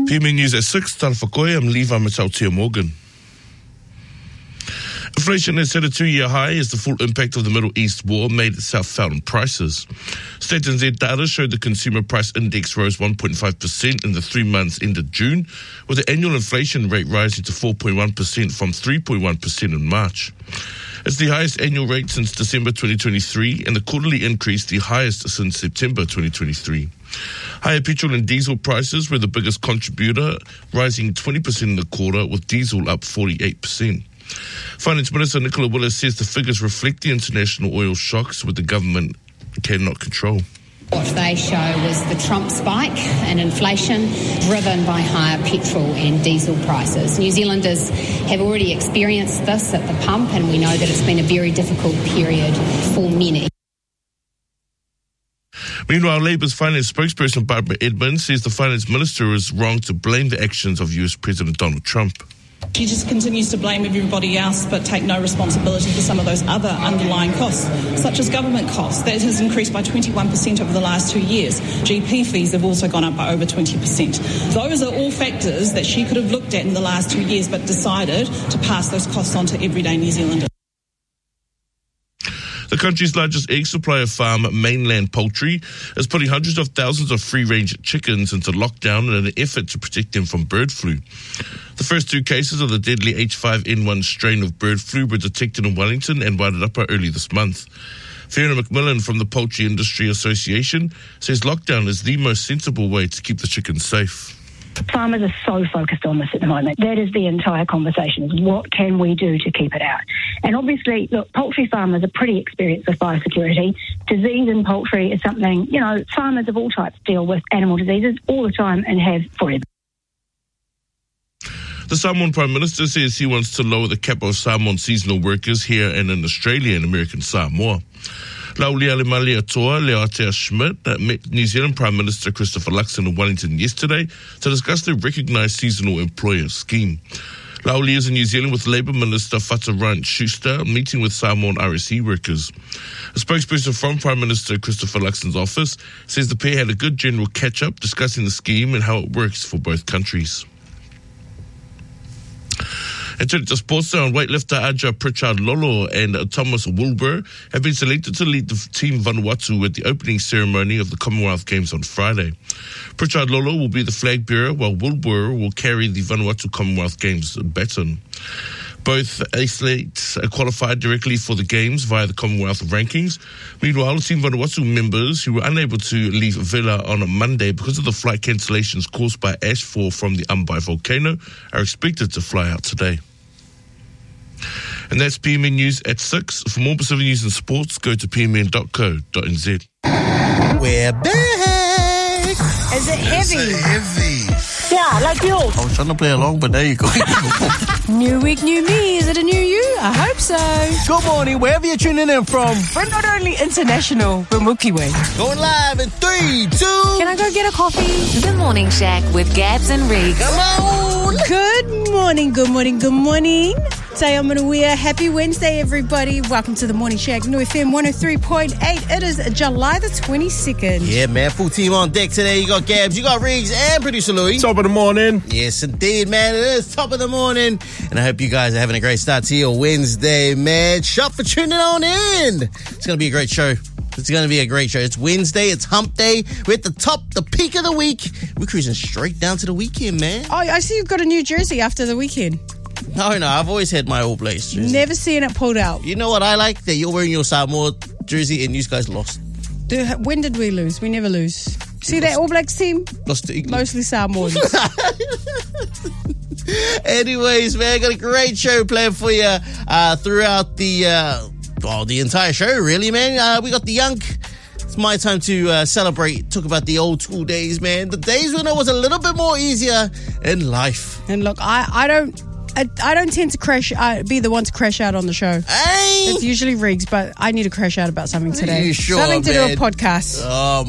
PMN News at 6, Tala Whakoe, I'm Levi Matautia Morgan. Inflation has hit a 2-year high as the full impact of the Middle East war made itself felt on prices. State NZ data showed the consumer price index rose 1.5% in the 3 months ended June, with the annual inflation rate rising to 4.1% from 3.1% in March. It's the highest annual rate since December 2023 and the quarterly increase the highest since September 2023. Higher petrol and diesel prices were the biggest contributor, rising 20% in the quarter, with diesel up 48%. Finance Minister Nicola Willis says the figures reflect the international oil shocks which the government cannot control. What they show was the Trump spike in inflation driven by higher petrol and diesel prices. New Zealanders have already experienced this at the pump, and we know that it's been a very difficult period for many. Meanwhile, Labour's finance spokesperson Barbara Edmonds says the finance minister is wrong to blame the actions of US President Donald Trump. She just continues to blame everybody else but take no responsibility for some of those other underlying costs, such as government costs. That has increased by 21% over the last 2 years. GP fees have also gone up by over 20%. Those are all factors that she could have looked at in the last 2 years but decided to pass those costs on to everyday New Zealanders. The country's largest egg supplier farm, Mainland Poultry, is putting hundreds of thousands of free-range chickens into lockdown in an effort to protect them from bird flu. The first 2 cases of the deadly H5N1 strain of bird flu were detected in Wellington and Wairarapa early this month. Fiona McMillan from the Poultry Industry Association says lockdown is the most sensible way to keep the chickens safe. Farmers are so focused on this at the moment. That is the entire conversation, is what can we do to keep it out? And obviously, look, poultry farmers are pretty experienced with biosecurity. Disease in poultry is something, farmers of all types deal with animal diseases all the time and have forever. The Samoan Prime Minister says he wants to lower the cap of Samoan seasonal workers here and in Australia and American Samoa. Laulia Malia Toa, Leotea Schmidt, met New Zealand Prime Minister Christopher Luxon in Wellington yesterday to discuss the recognised seasonal employer scheme. Lauli is in New Zealand with Labour Minister Whatarant Schuster meeting with Samoan RSE workers. A spokesperson from Prime Minister Christopher Luxon's office says the pair had a good general catch-up discussing the scheme and how it works for both countries. And turning to sports now, weightlifter Aja Pritchard Lolo and Thomas Wilbur have been selected to lead the team Vanuatu at the opening ceremony of the Commonwealth Games on Friday. Pritchard Lolo will be the flag bearer, while Wilbur will carry the Vanuatu Commonwealth Games baton. Both athletes qualified directly for the Games via the Commonwealth rankings. Meanwhile, Team Vanuatu members who were unable to leave Villa on a Monday because of the flight cancellations caused by ashfall from the Umbai volcano are expected to fly out today. And that's PMN News at 6. For more Pacific news and sports, go to pmn.co.nz. We're back. Is it heavy? Yeah, like you. I was trying to play along, but there you go. New week, new me. Is it a new you? I hope so. Good morning, wherever you're tuning in from. We're not only international, we're Mookie Way. Going live in 3, 2. Can I go get a coffee? The Morning Shack with Gabs and Riggs. Come on. Good morning, good morning, good morning. Say I'm gonna wear. Happy Wednesday, everybody. Welcome to the Morning Shack, New FM 103.8. It is July the 22nd. Yeah, man, full team on deck today. You got Gabs, you got Riggs, and producer Louis. Top of the morning. Yes, indeed, man. It is top of the morning. And I hope you guys are having a great start to your Wednesday, man. Shop for tuning on in. It's going to be a great show. It's going to be a great show. It's Wednesday. It's hump day. We're at the top, the peak of the week. We're cruising straight down to the weekend, man. Oh, I see you've got a new jersey after the weekend. No, I've always had my All Blacks jersey. Never seen it pulled out. You know what I like? That you're wearing your Samoa jersey and you guys lost. When did we lose? We never lose. See that All Blacks team? Lost to England. Mostly Samoans. Anyways, man, got a great show planned for you throughout the entire show, really, man. We got the young. It's my time to celebrate, talk about the old school days, man. The days when it was a little bit more easier in life. And look, I don't tend to be the one to crash out on the show. Hey! It's usually Riggs, but I need to crash out about something today. You sure, something to man? do a podcast. Oh